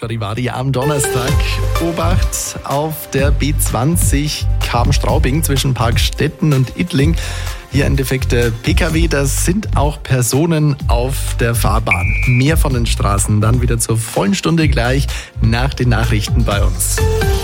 Charivari am Donnerstag. Obacht auf der B20 Kamen-Straubing zwischen Parkstetten und Idling. Hier ein defekter PKW, das sind auch Personen auf der Fahrbahn. Mehr von den Straßen dann wieder zur vollen Stunde gleich nach den Nachrichten bei uns.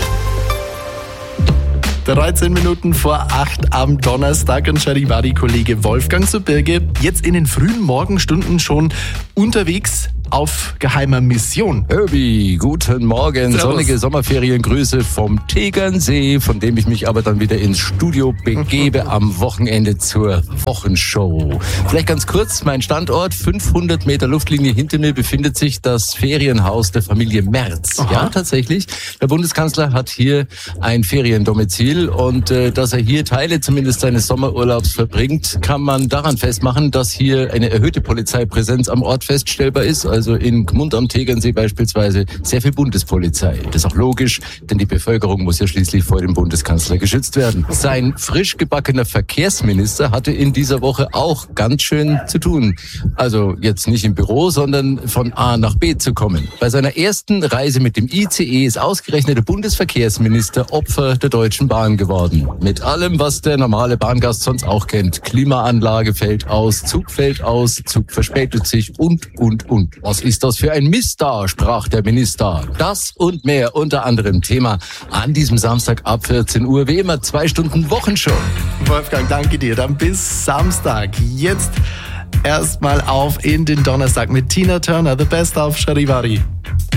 13 Minuten vor 8 am Donnerstag und Charivari-Kollege Wolfgang zu Birge jetzt in den frühen Morgenstunden schon unterwegs auf geheimer Mission. Herbie, guten Morgen. Servus. Sonnige Sommerferiengrüße vom Tegernsee, von dem ich mich aber dann wieder ins Studio begebe am Wochenende zur Wochenshow. Vielleicht ganz kurz, mein Standort, 500 Meter Luftlinie hinter mir befindet sich das Ferienhaus der Familie Merz. Aha. Ja, tatsächlich. Der Bundeskanzler hat hier ein Feriendomizil und dass er hier Teile zumindest seines Sommerurlaubs verbringt, kann man daran festmachen, dass hier eine erhöhte Polizeipräsenz am Ort feststellbar ist. Also in Gmund am Tegernsee beispielsweise sehr viel Bundespolizei. Das ist auch logisch, denn die Bevölkerung muss ja schließlich vor dem Bundeskanzler geschützt werden. Sein frisch gebackener Verkehrsminister hatte in dieser Woche auch ganz schön zu tun. Also jetzt nicht im Büro, sondern von A nach B zu kommen. Bei seiner ersten Reise mit dem ICE ist ausgerechnet der Bundesverkehrsminister Opfer der Deutschen Bahn geworden. Mit allem, was der normale Bahngast sonst auch kennt. Klimaanlage fällt aus, Zug verspätet sich und. Was ist das für ein Mist da, sprach der Minister. Das und mehr unter anderem Thema an diesem Samstag ab 14 Uhr. Wie immer 2 Stunden Wochenshow. Wolfgang, danke dir. Dann bis Samstag. Jetzt erstmal auf in den Donnerstag mit Tina Turner, The Best auf Charivari.